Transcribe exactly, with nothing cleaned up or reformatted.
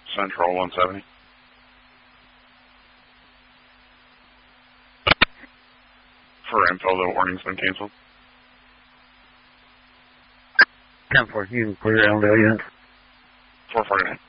Central one seventy. For info, the warning's been canceled. ten four, you can clear L D L units. four forty-nine.